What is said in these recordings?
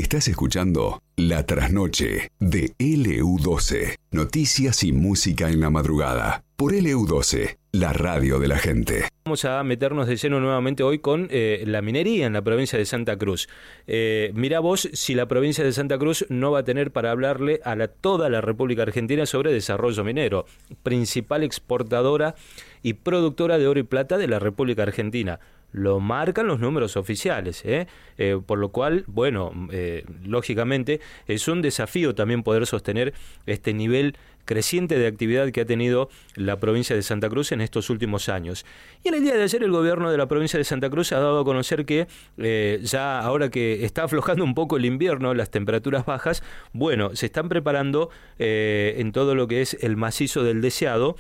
Estás escuchando La Trasnoche de LU12. Noticias y música en la madrugada. Por LU12, la radio de la gente. Vamos a meternos de lleno nuevamente hoy con la minería en la provincia de Santa Cruz. Mirá vos si la provincia de Santa Cruz no va a tener para hablarle a toda la República Argentina sobre desarrollo minero, principal exportadora y productora de oro y plata de la República Argentina. Lo marcan los números oficiales, por lo cual, bueno, lógicamente es un desafío también poder sostener este nivel creciente de actividad que ha tenido la provincia de Santa Cruz en estos últimos años. Y en el día de ayer el gobierno de la provincia de Santa Cruz ha dado a conocer que ya ahora que está aflojando un poco el invierno, las temperaturas bajas, bueno, se están preparando en todo lo que es el macizo del Deseado,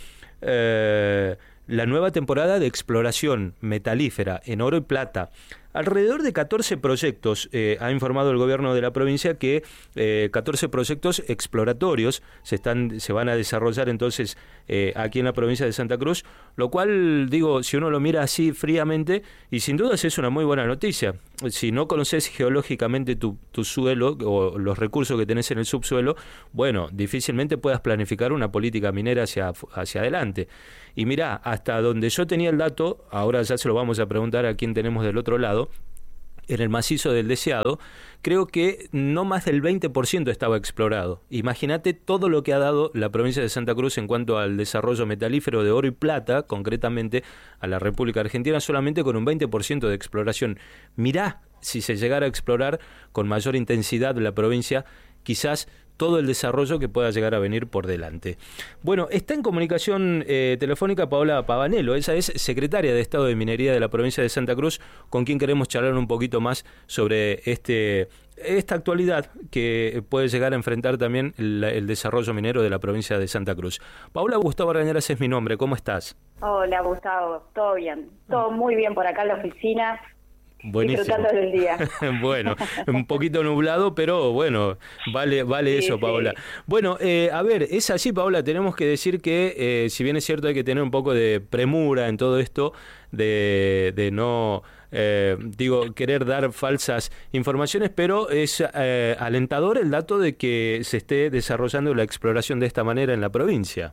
la nueva temporada de exploración metalífera en oro y plata. Alrededor de 14 proyectos, ha informado el gobierno de la provincia que 14 proyectos exploratorios se van a desarrollar entonces aquí en la provincia de Santa Cruz, lo cual, digo, si uno lo mira así fríamente, y sin dudas es una muy buena noticia. Si no conoces geológicamente tu suelo o los recursos que tenés en el subsuelo, bueno, difícilmente puedas planificar una política minera hacia adelante. Y mirá, hasta donde yo tenía el dato, ahora ya se lo vamos a preguntar a quien tenemos del otro lado, en el macizo del Deseado, creo que no más del 20% estaba explorado. Imagínate todo lo que ha dado la provincia de Santa Cruz en cuanto al desarrollo metalífero de oro y plata, concretamente a la República Argentina, solamente con un 20% de exploración. Mirá, si se llegara a explorar con mayor intensidad la provincia, quizás todo el desarrollo que pueda llegar a venir por delante. Bueno, está en comunicación telefónica Paola Pavanello, ella es secretaria de Estado de Minería de la provincia de Santa Cruz, con quien queremos charlar un poquito más sobre esta actualidad que puede llegar a enfrentar también el desarrollo minero de la provincia de Santa Cruz. Paola, Gustavo Argañarás es mi nombre, ¿cómo estás? Hola Gustavo, todo bien, todo muy bien por acá en la oficina. Buenísimo. Disfrutando del día. Bueno, un poquito nublado, pero bueno, vale sí, eso, Paola. Sí. Bueno, a ver, es así, Paola, tenemos que decir que, si bien es cierto hay que tener un poco de premura en todo esto, de no, querer dar falsas informaciones, pero es alentador el dato de que se esté desarrollando la exploración de esta manera en la provincia.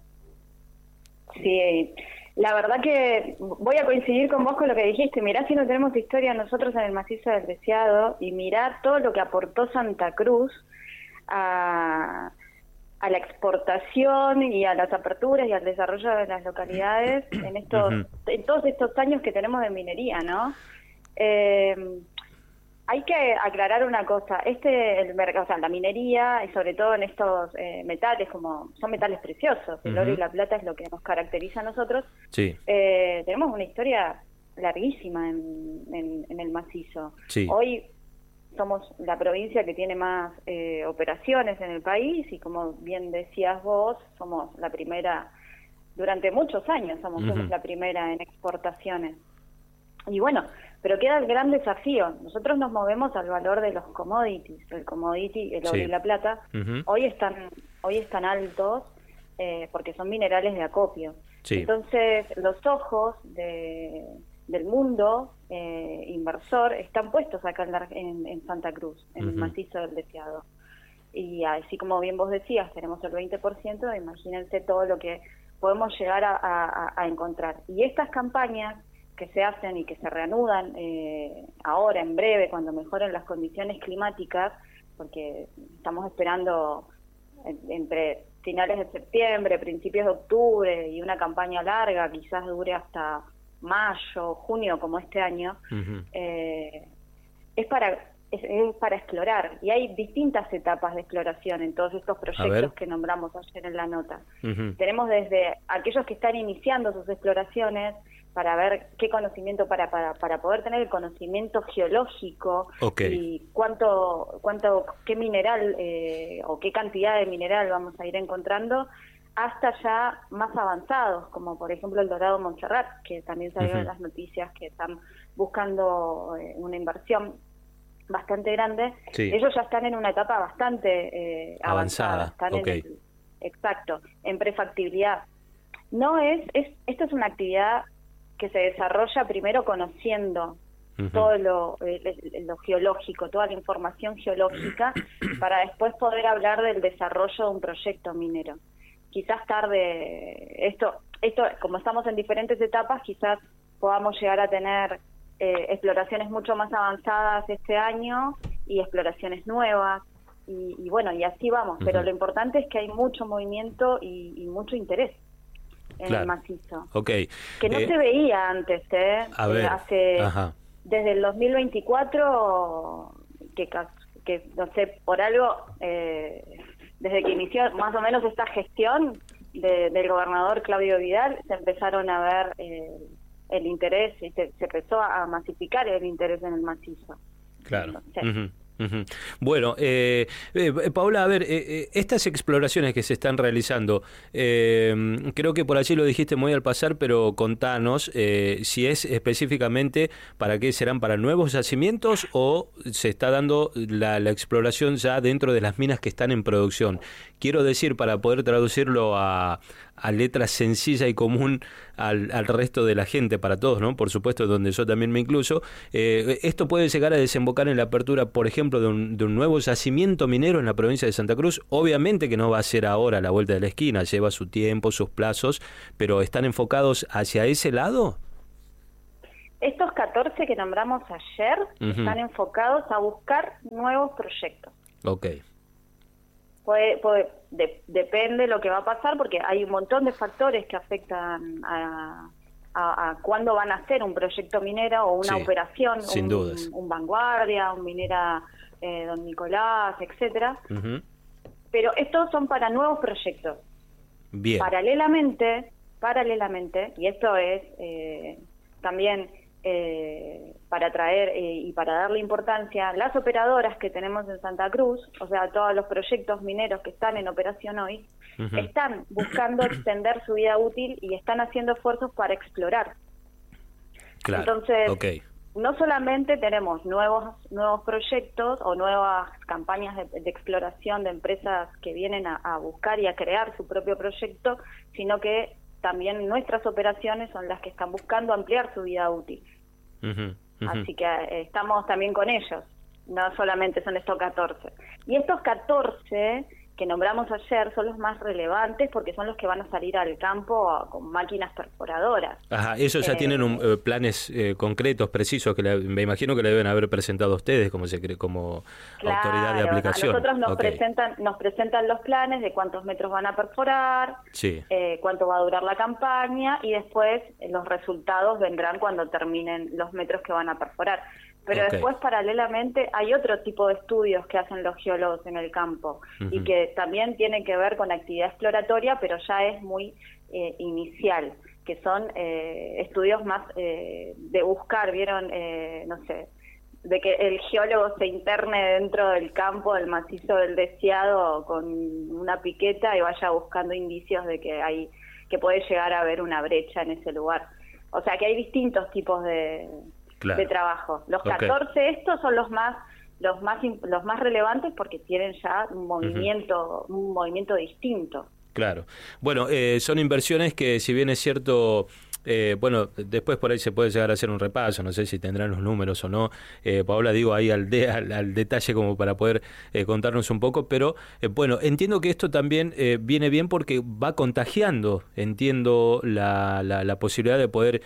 Sí, la verdad que voy a coincidir con vos con lo que dijiste. Mirá si no tenemos historia nosotros en el macizo del Deseado, y mirá todo lo que aportó Santa Cruz a la exportación y a las aperturas y al desarrollo de las localidades en todos estos años que tenemos de minería, ¿no? Hay que aclarar una cosa, el mercado, o sea, la minería, y sobre todo en estos metales, como son metales preciosos, el oro y la plata es lo que nos caracteriza a nosotros, sí. Tenemos una historia larguísima en el macizo. Sí. Hoy somos la provincia que tiene más operaciones en el país, y como bien decías vos, somos la primera, durante muchos años somos la primera en exportaciones. Y bueno, pero queda el gran desafío. Nosotros nos movemos al valor de los commodities. El commodity, el oro y la plata, hoy están altos porque son minerales de acopio. Sí. Entonces, los ojos del mundo inversor están puestos acá en Santa Cruz, en el macizo del Deseado. Y así como bien vos decías, tenemos el 20%, imagínense todo lo que podemos llegar a encontrar. Y estas campañas que se hacen y que se reanudan ahora, en breve, cuando mejoren las condiciones climáticas, porque estamos esperando entre finales de septiembre, principios de octubre, y una campaña larga, quizás dure hasta mayo, junio, como este año, es para explorar, y hay distintas etapas de exploración en todos estos proyectos que nombramos ayer en la nota. Tenemos desde aquellos que están iniciando sus exploraciones, para ver qué conocimiento, para poder tener el conocimiento geológico, y qué mineral o qué cantidad de mineral vamos a ir encontrando, hasta ya más avanzados, como por ejemplo el Dorado Montserrat, que también salieron en las noticias que están buscando una inversión bastante grande. Sí. Ellos ya están en una etapa bastante avanzada. Están en prefactibilidad. Esto es una actividad que se desarrolla primero conociendo todo lo geológico, toda la información geológica, para después poder hablar del desarrollo de un proyecto minero. Quizás tarde, esto como estamos en diferentes etapas, quizás podamos llegar a tener exploraciones mucho más avanzadas este año y exploraciones nuevas, y bueno, y así vamos. Pero lo importante es que hay mucho movimiento y mucho interés en el macizo. Okay. Que no se veía antes, A ver, desde el 2024, que no sé, por algo, desde que inició más o menos esta gestión del gobernador Claudio Vidal, se empezaron a ver el interés, y se empezó a masificar el interés en el macizo. Claro. Bueno, Paula, a ver, estas exploraciones que se están realizando, creo que por allí lo dijiste muy al pasar, pero contanos si es específicamente para qué serán, para nuevos yacimientos o se está dando la exploración ya dentro de las minas que están en producción. Quiero decir, para poder traducirlo a letra sencilla y común al resto de la gente, para todos, ¿no? Por supuesto, donde yo también me incluyo, esto puede llegar a desembocar en la apertura, por ejemplo, de un nuevo yacimiento minero en la provincia de Santa Cruz. Obviamente que no va a ser ahora a la vuelta de la esquina, lleva su tiempo, sus plazos, pero ¿están enfocados hacia ese lado? Estos 14 que nombramos ayer están enfocados a buscar nuevos proyectos. Okay. Depende lo que va a pasar, porque hay un montón de factores que afectan a cuándo van a hacer un proyecto minero o una operación, sin dudas. Un Vanguardia, un Minera Don Nicolás, etcétera. Pero estos son para nuevos proyectos. Bien. Paralelamente, y esto es también para traer y para darle importancia, las operadoras que tenemos en Santa Cruz, o sea, todos los proyectos mineros que están en operación hoy, están buscando extender su vida útil y están haciendo esfuerzos para explorar. Claro. Entonces, no solamente tenemos nuevos proyectos o nuevas campañas de exploración de empresas que vienen a buscar y a crear su propio proyecto, sino que también nuestras operaciones son las que están buscando ampliar su vida útil. Así que estamos también con ellos, no solamente son estos 14. Y estos 14 que nombramos ayer son los más relevantes porque son los que van a salir al campo con máquinas perforadoras. Ajá, esos ya tienen planes concretos, precisos, que me imagino que le deben haber presentado a ustedes como autoridad de aplicación. A nosotros nos presentan los planes de cuántos metros van a perforar, cuánto va a durar la campaña, y después los resultados vendrán cuando terminen los metros que van a perforar. Pero después, paralelamente, hay otro tipo de estudios que hacen los geólogos en el campo y que también tienen que ver con actividad exploratoria, pero ya es muy inicial, que son estudios más de buscar, ¿vieron? No sé, de que el geólogo se interne dentro del campo del macizo del Deseado con una piqueta y vaya buscando indicios de que puede llegar a haber una brecha en ese lugar. O sea, que hay distintos tipos de trabajo. Los 14 estos son los más relevantes porque tienen ya un movimiento distinto. Claro. Bueno, son inversiones que, si bien es cierto, después por ahí se puede llegar a hacer un repaso, no sé si tendrán los números o no, Paola, digo ahí al detalle como para poder contarnos un poco, pero entiendo que esto también viene bien porque va contagiando, entiendo la posibilidad de poder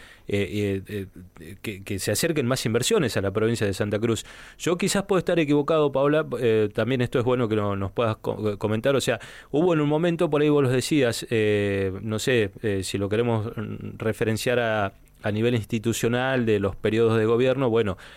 que se acerquen más inversiones a la provincia de Santa Cruz. Yo quizás puedo estar equivocado, Paola, también esto es bueno que nos puedas comentar, o sea, hubo en un momento, por ahí vos los decías, no sé si lo queremos referenciar a nivel institucional de los periodos de gobierno,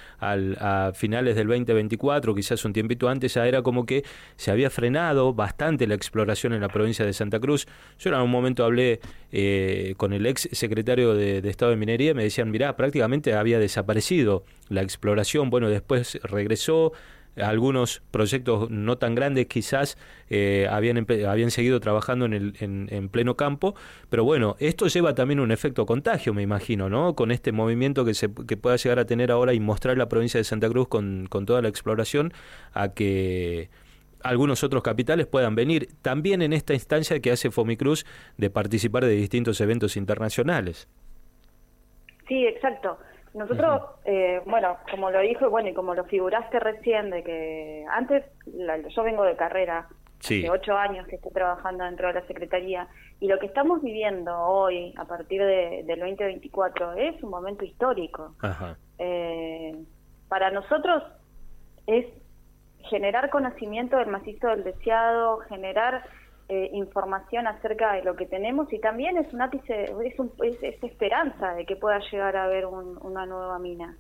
a finales del 2024, quizás un tiempito antes, ya era como que se había frenado bastante la exploración en la provincia de Santa Cruz. Yo en algún momento hablé con el ex secretario de Estado de Minería y me decían, mirá, prácticamente había desaparecido la exploración, después regresó. Algunos proyectos no tan grandes quizás habían seguido trabajando en pleno campo, pero esto lleva también un efecto contagio, me imagino, ¿no? Con este movimiento que pueda llegar a tener ahora y mostrar la provincia de Santa Cruz con toda la exploración, a que algunos otros capitales puedan venir también en esta instancia que hace Fomicruz de participar de distintos eventos internacionales. Sí, exacto. Nosotros, bueno, como lo dijo, bueno, y como lo figuraste recién, de que antes, yo vengo de carrera, hace 8 años que estoy trabajando dentro de la Secretaría, y lo que estamos viviendo hoy, a partir del 2024, es un momento histórico. Para nosotros es generar conocimiento del macizo del Deseado, generar información acerca de lo que tenemos, y también es un ápice, es esperanza de que pueda llegar a haber una nueva mina.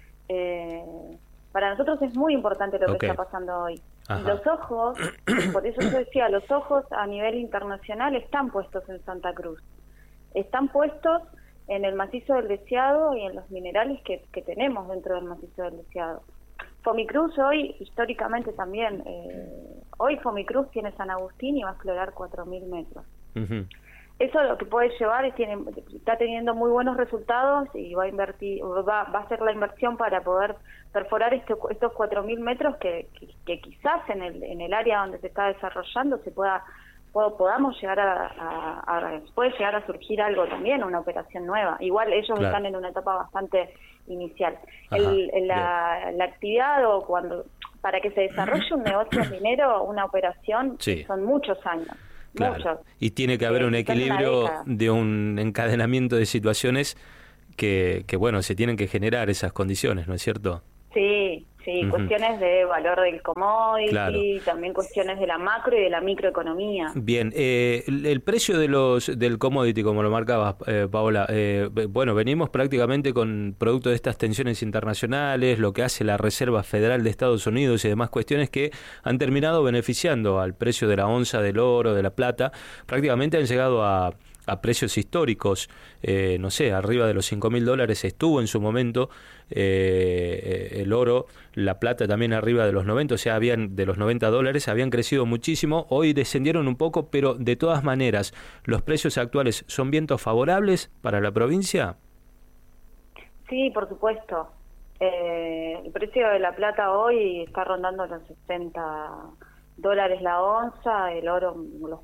Para nosotros es muy importante lo que está pasando hoy. Y los ojos, por eso yo decía, los ojos a nivel internacional están puestos en Santa Cruz, están puestos en el macizo del Deseado y en los minerales que tenemos dentro del macizo del Deseado. Fomicruz hoy, históricamente también, hoy Fomicruz tiene San Agustín y va a explorar 4.000 metros. Eso lo que puede llevar es está teniendo muy buenos resultados y va a hacer la inversión para poder perforar estos 4.000 metros que quizás en el área donde se está desarrollando podamos llegar puede llegar a surgir algo también, una operación nueva. Igual ellos están en una etapa bastante inicial. La actividad para que se desarrolle un negocio minero, una operación, son muchos años. Muchos. Y tiene que haber un equilibrio de un encadenamiento de situaciones que bueno, se tienen que generar esas condiciones, ¿no es cierto? Sí, cuestiones de valor del commodity, también cuestiones de la macro y de la microeconomía. Bien, el precio del commodity, como lo marcabas, Paola, bueno, venimos prácticamente con producto de estas tensiones internacionales, lo que hace la Reserva Federal de Estados Unidos y demás cuestiones que han terminado beneficiando al precio de la onza del oro, de la plata, prácticamente han llegado a precios históricos, no sé, arriba de los $5.000 estuvo en su momento, el oro, la plata también arriba de los 90, o sea, de los $90 habían crecido muchísimo, hoy descendieron un poco, pero de todas maneras, ¿los precios actuales son vientos favorables para la provincia? Sí, por supuesto. El precio de la plata hoy está rondando los $60 la onza, el oro los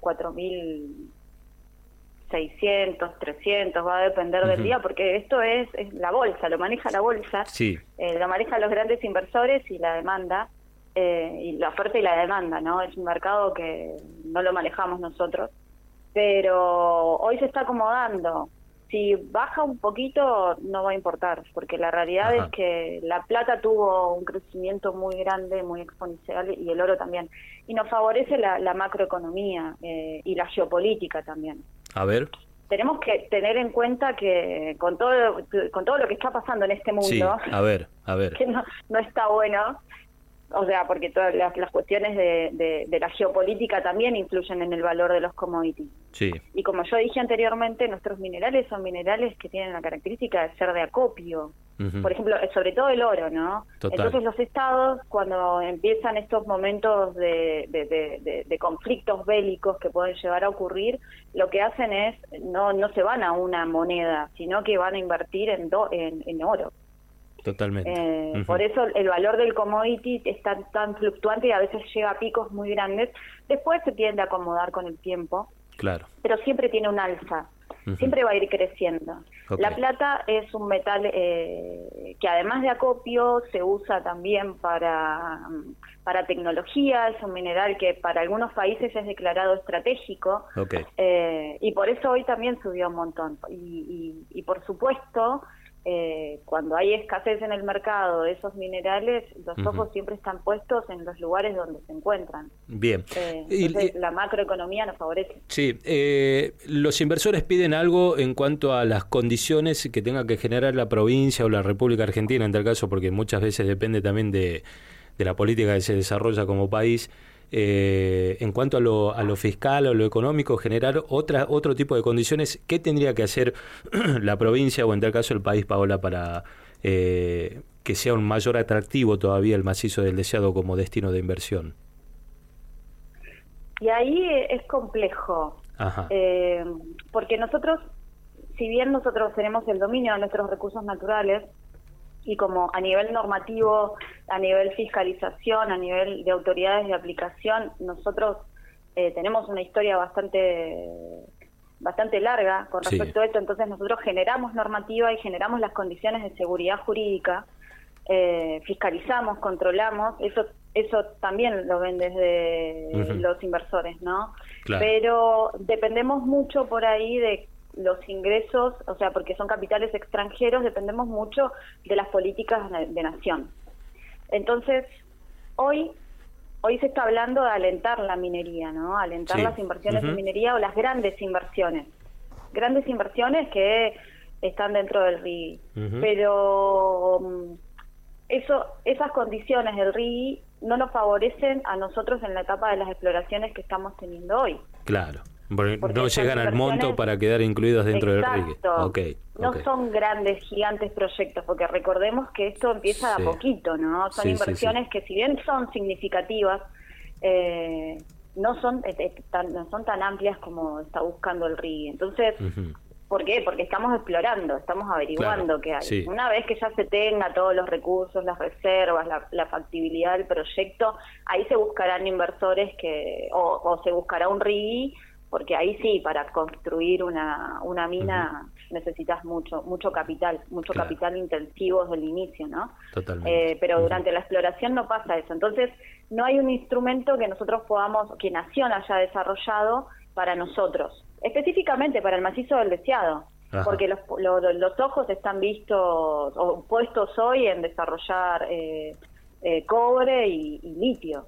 4.600, 300, va a depender del día, porque esto es la bolsa, lo maneja la bolsa, lo manejan los grandes inversores y la demanda, y la oferta y la demanda, ¿no? Es un mercado que no lo manejamos nosotros, pero hoy se está acomodando. Si baja un poquito no va a importar, porque la realidad es que la plata tuvo un crecimiento muy grande, muy exponencial, y el oro también, y nos favorece la macroeconomía y la geopolítica también. A ver. Tenemos que tener en cuenta que con todo lo que está pasando en este mundo, a ver. que no está bueno, o sea, porque todas las cuestiones de la geopolítica también influyen en el valor de los commodities. Y como yo dije anteriormente, nuestros minerales son minerales que tienen la característica de ser de acopio. Por ejemplo, sobre todo el oro, ¿no? Entonces los estados, cuando empiezan estos momentos de conflictos bélicos que pueden llegar a ocurrir, lo que hacen es, no se van a una moneda, sino que van a invertir en oro. Totalmente. Por eso el valor del commodity es tan fluctuante y a veces llega a picos muy grandes. Después se tiende a acomodar con el tiempo, pero siempre tiene un alza. Siempre va a ir creciendo. La plata es un metal que además de acopio se usa también para tecnología, es un mineral que para algunos países es declarado estratégico, y por eso hoy también subió un montón. Y por supuesto, cuando hay escasez en el mercado de esos minerales, los ojos siempre están puestos en los lugares donde se encuentran. Bien. Entonces la macroeconomía nos favorece. Sí, los inversores piden algo en cuanto a las condiciones que tenga que generar la provincia o la República Argentina, en tal caso, porque muchas veces depende también de la política que se desarrolla como país. En cuanto a lo fiscal o lo económico, generar otro tipo de condiciones. ¿Qué tendría que hacer la provincia o en tal caso el país, Paola, para que sea un mayor atractivo todavía el macizo del Deseado como destino de inversión? Y ahí es complejo, porque nosotros, si bien nosotros tenemos el dominio de nuestros recursos naturales, y como a nivel normativo, a nivel fiscalización, a nivel de autoridades de aplicación, nosotros tenemos una historia bastante bastante larga con respecto a esto, entonces nosotros generamos normativa y generamos las condiciones de seguridad jurídica, fiscalizamos, controlamos, eso también lo ven desde los inversores, ¿no? Claro. Pero dependemos mucho por ahí de los ingresos, o sea, porque son capitales extranjeros, dependemos mucho de las políticas de nación. Entonces, hoy se está hablando de alentar la minería, ¿no? Alentar las inversiones en minería o las grandes inversiones que están dentro del RIGI. Pero esas condiciones del RIGI no nos favorecen a nosotros en la etapa de las exploraciones que estamos teniendo hoy. Claro. Porque no llegan al monto para quedar incluidos dentro del RIGI. No son grandes, gigantes proyectos, porque recordemos que esto empieza de a poquito, ¿no? Son inversiones que, si bien son significativas, no son tan amplias como está buscando el RIGI. Entonces, ¿por qué? Porque estamos explorando, estamos averiguando qué hay. Sí. Una vez que ya se tenga todos los recursos, las reservas, la factibilidad del proyecto, ahí se buscarán inversores o se buscará un RIGI, porque ahí sí, para construir una mina necesitas mucho capital, capital intensivo desde el inicio, ¿no? Totalmente. Pero durante la exploración no pasa eso. Entonces, no hay un instrumento que nosotros podamos, que Nación haya desarrollado para nosotros, específicamente para el macizo del Deseado. Ajá. Porque los ojos están vistos o puestos hoy en desarrollar cobre y litio.